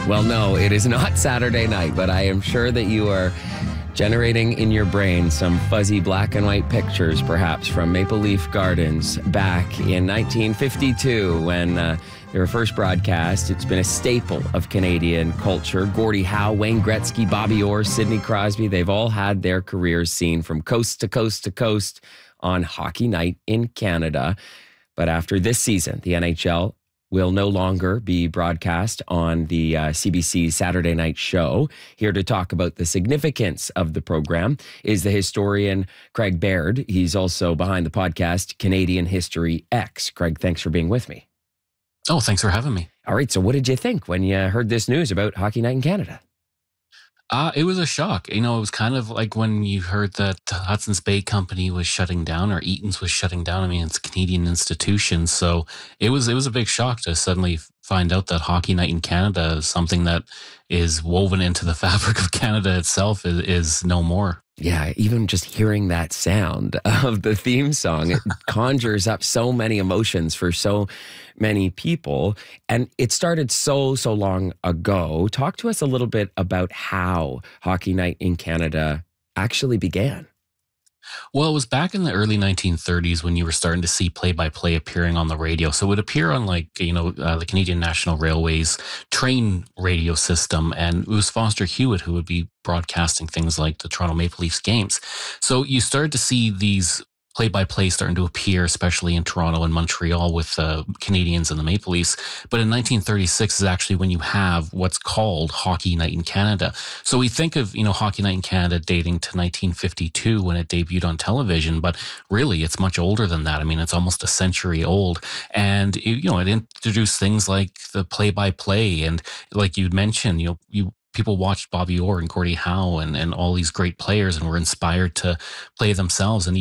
Well, no, it is not Saturday night, but I am sure that you are generating in your brain some fuzzy black and white pictures, perhaps from Maple Leaf Gardens back in 1952 when they were first broadcast. It's been a staple of Canadian culture. Gordie Howe, Wayne Gretzky, Bobby Orr, Sidney Crosby, they've all had their careers seen from coast to coast to coast on Hockey Night in Canada. But after this season, the NHL will no longer be broadcast on the CBC Saturday Night Show. Here to talk about the significance of the program is the historian Craig Baird. He's also behind the podcast Canadian History X. Craig, thanks for being with me. Oh, thanks for having me. All right, so what did you think when you heard this news about Hockey Night in Canada? It was a shock. It was kind of like when you heard that Hudson's Bay Company was shutting down or Eaton's was shutting down. I mean, it's a Canadian institution. So it was a big shock to suddenly find out that Hockey Night in Canada is something that is woven into the fabric of Canada itself is no more. Yeah, even just hearing that sound of the theme song, it conjures up so many emotions for so many people. And it started so long ago. Talk to us a little bit about how Hockey Night in Canada actually began. Well, it was back in the early 1930s when you were starting to see play-by-play appearing on the radio. So it would appear on the Canadian National Railways train radio system. And it was Foster Hewitt who would be broadcasting things like the Toronto Maple Leafs games. So you started to see these play-by-play starting to appear, especially in Toronto and Montreal with the Canadians and the Maple Leafs. But in 1936 is actually when you have what's called Hockey Night in Canada. So we think of, Hockey Night in Canada dating to 1952 when it debuted on television, but really it's much older than that. I mean, it's almost a century old. And, it introduced things like the play-by-play. And like you'd mentioned, people watched Bobby Orr and Gordie Howe and all these great players and were inspired to play themselves. And